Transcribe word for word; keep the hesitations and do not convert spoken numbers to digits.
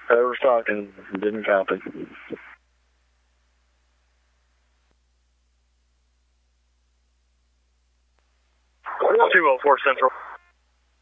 Whoever's talking didn't copy. two oh four Central.